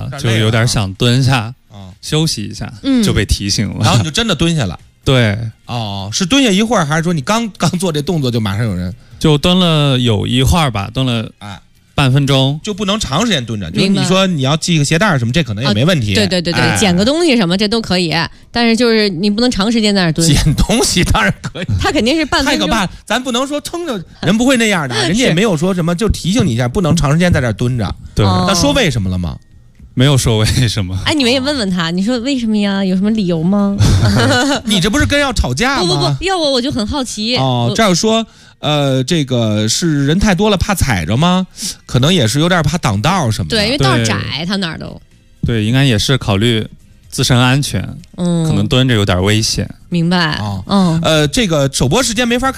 了，就有点想蹲下休息一下，就被提醒了， 然后你就真的蹲下了。 对， 是蹲下一会儿，还是说你刚做这动作就马上有人？ 就蹲了有一会儿吧，蹲了半分钟， 就不能长时间蹲着。就是你说你要系个鞋带什么，这可能也没问题。 对，捡个东西什么这都可以，但是就是你不能长时间在那儿蹲。 捡东西当然可以， 他肯定是半分钟。 太可怕，咱不能说撑着，人不会那样的，人家也没有说什么，就提醒你一下，不能长时间在这儿蹲着。 对， 那说为什么了吗？ 没有说为什么。 哎，你们也问问他，你说为什么呀？有什么理由吗？ 你这不是跟要吵架吗？ 不，要我就很好奇。 这样说，这个是人太多了怕踩着吗？可能也是有点怕挡道什么的。 对，因为道窄，他哪儿都。 对，应该也是考虑自身安全，可能蹲着有点危险。 明白。 这个首播时间没法看。